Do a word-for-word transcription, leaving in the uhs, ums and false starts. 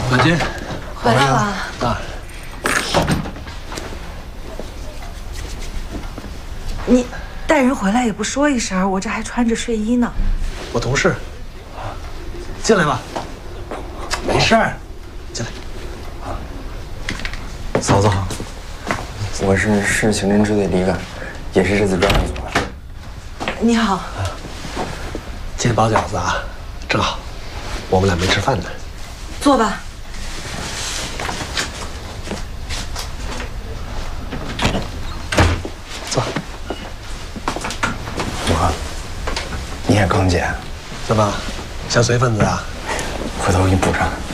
婉君， 回来了啊！ 你带人回来也不说一声，我这还穿着睡衣呢。 我同事，进来吧，没事儿，进来。 嫂子好，我是市刑侦支队李敢，也是这次专案组的。 你好， 今天包饺子啊，正好，我们俩没吃饭呢。 坐吧。 坐。 我，你也刚姐？ 怎么，想随份子啊？ 回头我给你补上。